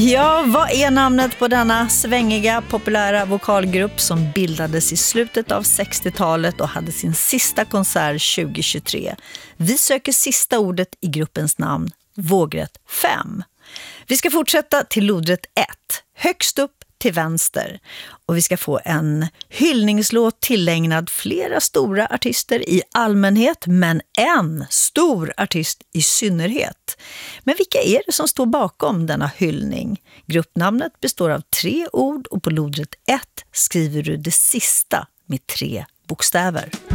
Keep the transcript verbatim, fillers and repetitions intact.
Ja, vad är namnet på denna svängiga, populära vokalgrupp som bildades i slutet av sextiotalet och hade sin sista konsert tjugo tjugotre? Vi söker sista ordet i gruppens namn, vågrätt fem. Vi ska fortsätta till lodrätt ett, högst upp till vänster. Och vi ska få en hyllningslåt tillägnad flera stora artister i allmänhet, men en stor artist i synnerhet. Men vilka är det som står bakom denna hyllning? Gruppnamnet består av tre ord och på lodrätt ett skriver du det sista med tre bokstäver.